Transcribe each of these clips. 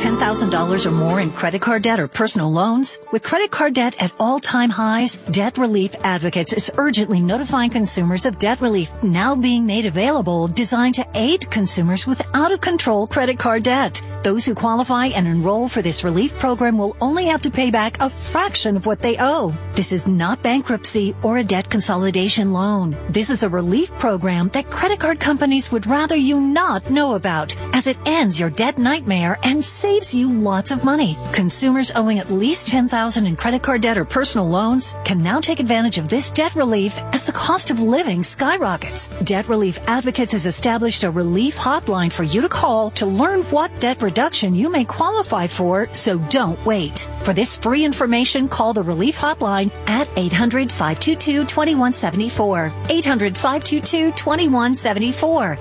$10,000 or more in credit card debt or personal loans? With credit card debt at all-time highs, Debt Relief Advocates is urgently notifying consumers of debt relief now being made available, designed to aid consumers with out-of-control credit card debt. Those who qualify and enroll for this relief program will only have to pay back a fraction of what they owe. This is not bankruptcy or a debt consolidation loan. This is a relief program that credit card companies would rather you not know about, as it ends your debt nightmare and saves you lots of money. Consumers owing at least $10,000 in credit card debt or personal loans can now take advantage of this debt relief as the cost of living skyrockets. Debt Relief Advocates has established a relief hotline for you to call to learn what debt reduction you may qualify for, so don't wait. For this free information, call the relief hotline at 800-522-2174. 800-522-2174.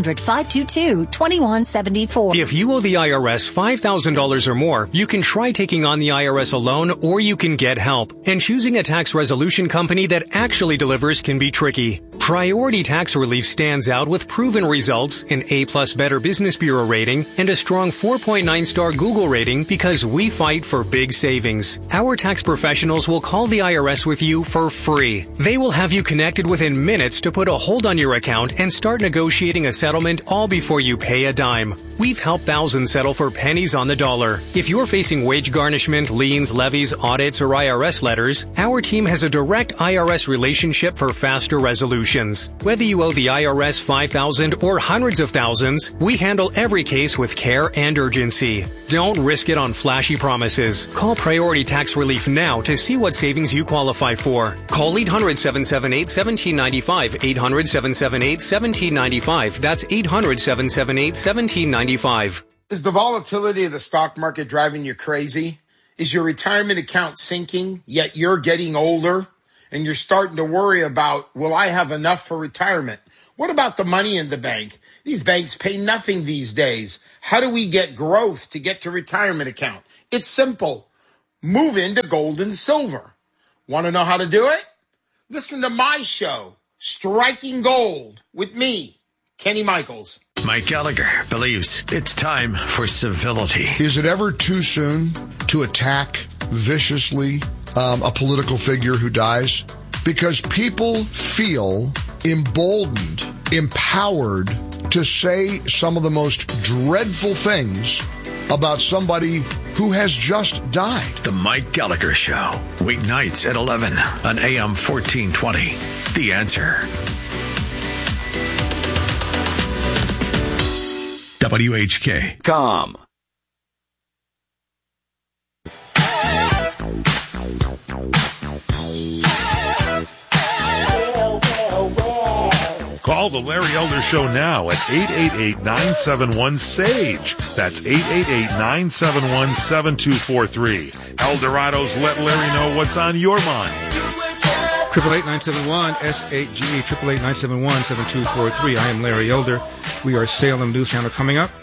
800-522-2174. If you owe the IRS $5,000 or more, you can try taking on the IRS alone, or you can get help. And choosing a tax resolution company that actually delivers can be tricky. Priority Tax Relief stands out with proven results, an A+ Better Business Bureau rating, and a strong 4.9-star Google rating because we fight for big savings. Our tax professionals will call the IRS with you for free. They will have you connected within minutes to put a hold on your account and start negotiating a settlement all before you pay a dime. We've helped thousands settle for pennies on the dollar. If you're facing wage garnishment, liens, levies, audits, or IRS letters, our team has a direct IRS relationship for faster resolutions. Whether you owe the IRS $5,000 or hundreds of thousands, we handle every case with care and urgency. Don't risk it on flashy promises. Call Priority Tax Relief now to see what savings you qualify for. Call 800-778-1795. 800-778-1795. That's 800-778-1795. Is the volatility of the stock market driving you crazy? Is your retirement account sinking, yet you're getting older and you're starting to worry about, will I have enough for retirement? What about the money in the bank? These banks pay nothing these days. How do we get growth to get to retirement account? It's simple. Move into gold and silver. Want to know how to do it? Listen to my show, Striking Gold, with me, Kenny Michaels. Mike Gallagher believes it's time for civility. Is it ever too soon to attack viciously a political figure who dies? Because people feel emboldened, empowered to say some of the most dreadful things about somebody who has just died. The Mike Gallagher Show, weeknights at 11 on AM 1420. The Answer. WHK.com. Call the Larry Elder Show now at 888-971-SAGE. That's 888-971-7243. Eldorado's Let Larry Know What's on Your Mind. 888-971-SAGE, 888-971-7243. I am Larry Elder. We are Salem News Channel coming up.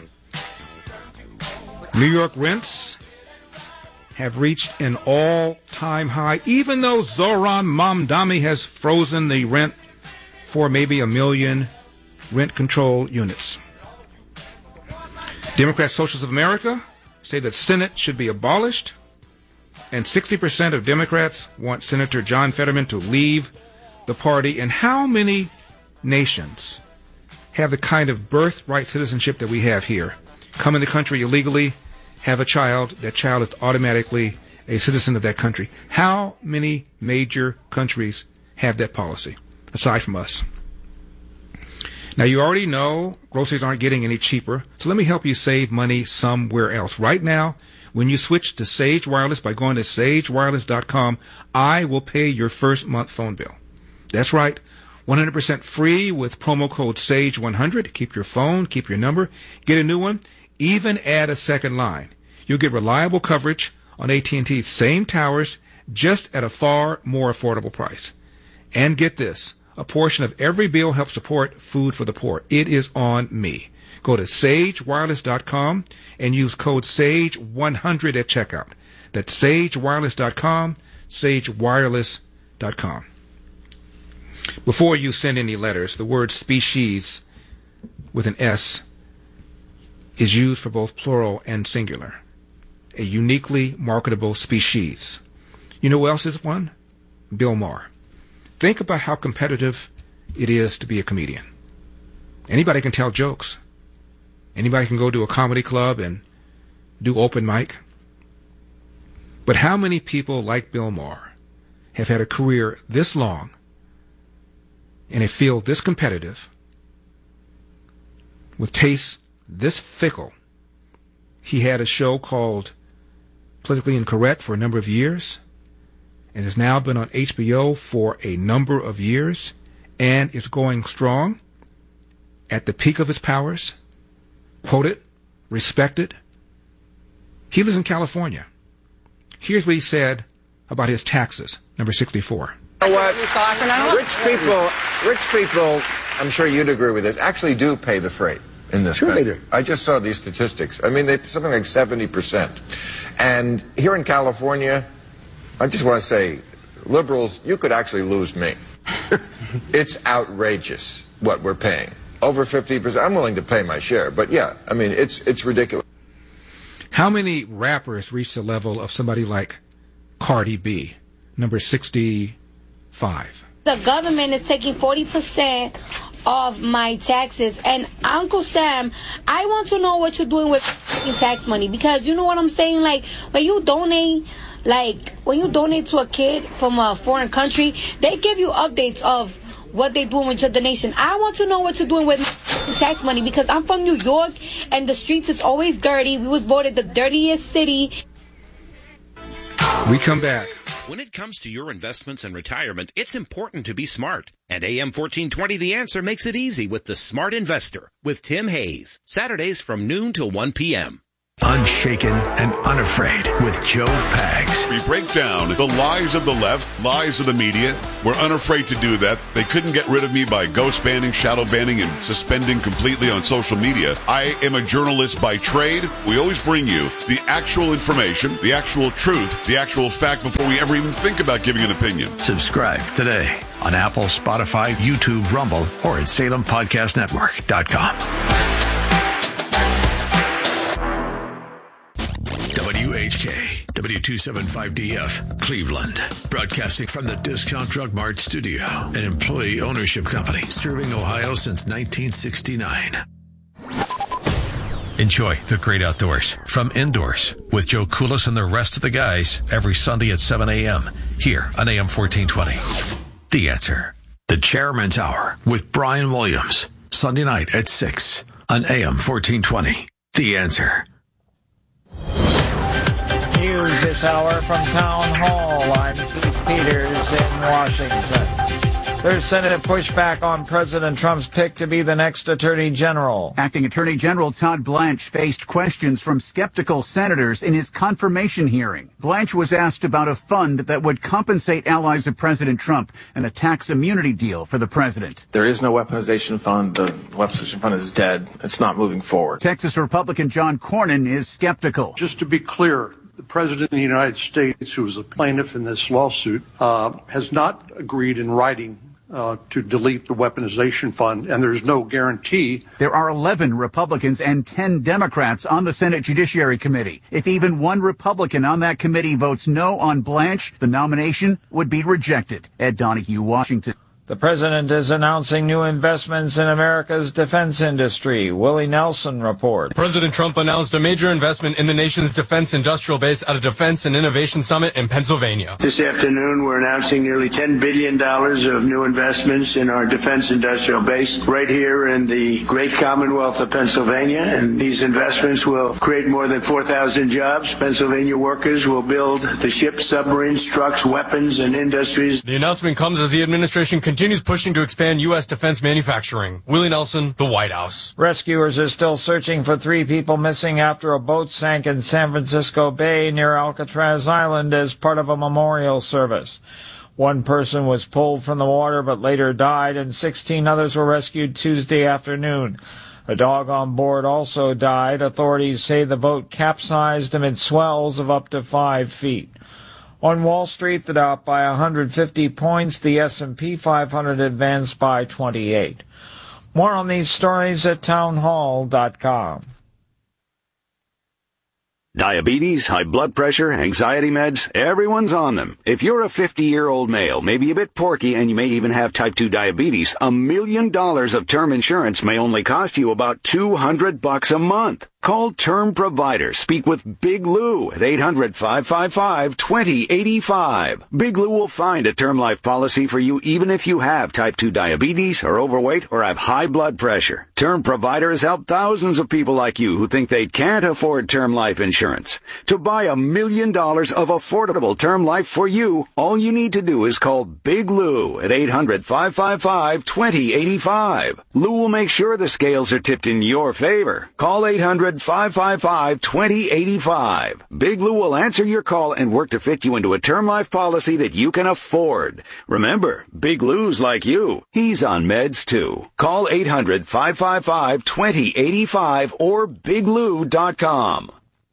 New York rents have reached an all-time high, even though Zohran Mamdani has frozen the rent for maybe 1 million rent control units. Democrat Socialists of America say that Senate should be abolished, and 60% of Democrats want Senator John Fetterman to leave the party. And how many nations have the kind of birthright citizenship that we have here? Come in the country illegally, have a child, that child is automatically a citizen of that country. How many major countries have that policy, aside from us? Now, you already know groceries aren't getting any cheaper, so let me help you save money somewhere else. Right now, when you switch to Sage Wireless by going to sagewireless.com, I will pay your first month phone bill. That's right, 100% free with promo code SAGE100. Keep your phone, keep your number, get a new one, even add a second line. You'll get reliable coverage on AT&T's same towers, just at a far more affordable price. And get this, a portion of every bill helps support food for the poor. It is on me. Go to sagewireless.com and use code SAGE100 at checkout. That's sagewireless.com, sagewireless.com. Before you send any letters, the word species with an S is used for both plural and singular. a uniquely marketable species. You know who else is one? Bill Maher. Think about how competitive it is to be a comedian. Anybody can tell jokes. Anybody can go to a comedy club and do open mic. But how many people like Bill Maher have had a career this long in a field this competitive, with tastes this fickle? He had a show called Politically Incorrect for a number of years, and has now been on HBO for a number of years, and is going strong, at the peak of his powers, quoted, respected. He lives in California. Here's what he said about his taxes, number 64. You know what? Rich people, I'm sure you'd agree with this, actually do pay the freight in this country. They do. I just saw these statistics. I mean, something like 70%. And here in California, I just want to say, liberals, you could actually lose me. It's outrageous what we're paying. Over 50%. I'm willing to pay my share. But yeah, I mean, it's ridiculous. How many rappers reach the level of somebody like Cardi B, number 65? The government is taking 40% of my taxes. And Uncle Sam, I want to know what you're doing with tax money. Because you know what I'm saying? Like, when you donate to a kid from a foreign country, they give you updates of what they're doing with your donation. I want to know what you're doing with tax money, because I'm from New York and the streets is always dirty. We was voted the dirtiest city. We come back. When it comes to your investments and retirement, it's important to be smart. And AM 1420 The Answer makes it easy with The Smart Investor with Tim Hayes. Saturdays from noon till 1 p.m. Unshaken and unafraid with Joe Pags. We break down the lies of the left, lies of the media. We're unafraid to do that. They couldn't get rid of me by ghost banning, shadow banning, and suspending completely on social media. I am a journalist by trade. We always bring you the actual information, the actual truth, the actual fact before we ever even think about giving an opinion. Subscribe today on Apple, Spotify, YouTube, Rumble, or at SalemPodcastNetwork.com. WHK, W275DF, Cleveland. Broadcasting from the Discount Drug Mart studio, an employee ownership company serving Ohio since 1969. Enjoy the great outdoors from Indoors with Joe Koulis and the rest of the guys every Sunday at 7 a.m. here on AM 1420. The Answer. The Chairman's Hour with Brian Williams. Sunday night at 6 on AM 1420. The Answer. News this hour from Town Hall. I'm Keith Peters in Washington. There's Senate pushback on President Trump's pick to be the next Attorney General. Acting Attorney General Todd Blanche faced questions from skeptical senators in his confirmation hearing. Blanche was asked about a fund that would compensate allies of President Trump and a tax immunity deal for the president. There is no weaponization fund. The weaponization fund is dead. It's not moving forward. Texas Republican John Cornyn is skeptical. Just to be clear, the President of the United States, who is a plaintiff in this lawsuit, has not agreed in writing to delete the weaponization fund, and there's no guarantee. There are 11 Republicans and 10 Democrats on the Senate Judiciary Committee. If even one Republican on that committee votes no on Blanche, the nomination would be rejected. Ed Donahue, Washington. The president is announcing new investments in America's defense industry. Willie Nelson reports. President Trump announced a major investment in the nation's defense industrial base at a Defense and Innovation Summit in Pennsylvania. This afternoon, we're announcing nearly $10 billion of new investments in our defense industrial base right here in the great Commonwealth of Pennsylvania. And these investments will create more than 4,000 jobs. Pennsylvania workers will build the ships, submarines, trucks, weapons, and industries. The announcement comes as the administration continues pushing to expand U.S. defense manufacturing. Willie Nelson, the White House. Rescuers are still searching for 3 people missing after a boat sank in San Francisco Bay near Alcatraz Island as part of a memorial service. 1 person was pulled from the water but later died, and 16 others were rescued Tuesday afternoon. A dog on board also died. Authorities say the boat capsized amid swells of up to 5 feet. On Wall Street, the Dow up by 150 points. The S&P 500 advanced by 28. More on these stories at townhall.com. Diabetes, high blood pressure, anxiety meds, everyone's on them. If you're a 50-year-old male, maybe a bit porky, and you may even have type 2 diabetes, $1 million of term insurance may only cost you about $200 a month. Call Term Provider. Speak with Big Lou at 800-555-2085. Big Lou will find a term life policy for you even if you have type 2 diabetes, are overweight, or have high blood pressure. Term Provider has helped thousands of people like you who think they can't afford term life insurance. To buy $1 million of affordable term life for you, all you need to do is call Big Lou at 800-555-2085. Lou will make sure the scales are tipped in your favor. Call 800-555-2085. Big Lou will answer your call and work to fit you into a term life policy that you can afford. Remember, Big Lou's like you. He's on meds too. Call 800-555-2085 or biglou.com.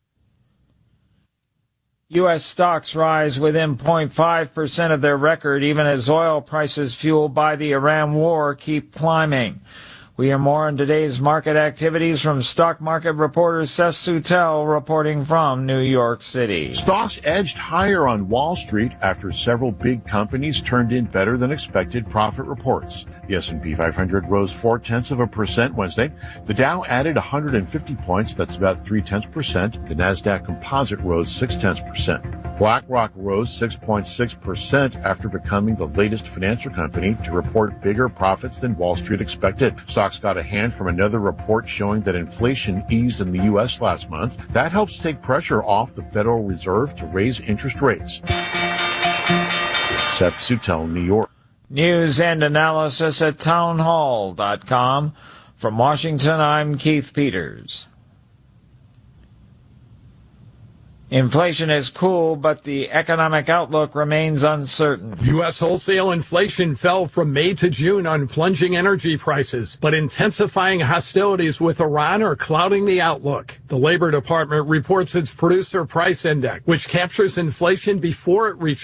U.S. stocks rise within 0.5% of their record, even as oil prices fueled by the Iran war keep climbing. We hear more on today's market activities from stock market reporter Seth Soutel reporting from New York City. Stocks edged higher on Wall Street after several big companies turned in better than expected profit reports. The S&P 500 rose 0.4% Wednesday. The Dow added 150 points, that's about 0.3%. The Nasdaq Composite rose 0.6%. BlackRock rose 6.6% after becoming the latest financial company to report bigger profits than Wall Street expected. Stocks got a hand from another report showing that inflation eased in the U.S. last month. That helps take pressure off the Federal Reserve to raise interest rates. Seth Soutel, New York. News and analysis at townhall.com. From Washington, I'm Keith Peters. Inflation is cool, but the economic outlook remains uncertain. U.S. wholesale inflation fell from May to June on plunging energy prices, but intensifying hostilities with Iran are clouding the outlook. The Labor Department reports its producer price index, which captures inflation before it reaches